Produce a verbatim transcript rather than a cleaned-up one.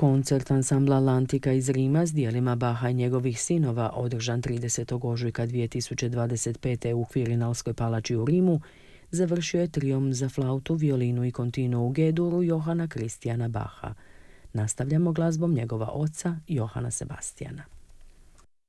Koncert ansambla Lantika iz Rima s dijelima Baha i njegovih sinova, održan tridesetog ožujka dvije tisuće dvadeset pete u Kvirinalskoj palači u Rimu, završio je trijom za flautu, violinu i kontinuo u G-duru Johana Kristijana Baha. Nastavljamo glazbom njegova oca Johana Sebastijana.